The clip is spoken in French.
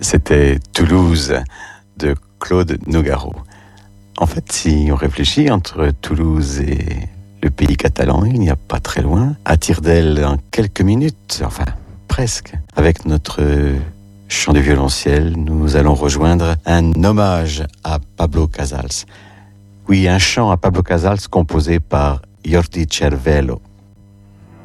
C'était Toulouse de Claude Nougaro. En fait, si on réfléchit, entre Toulouse et le pays catalan, il n'y a pas très loin, à tire d'aile en quelques minutes, enfin presque, avec notre chant de violoncelle, nous allons rejoindre un hommage à Pablo Casals. Oui, un chant à Pablo Casals composé par Jordi Cervello.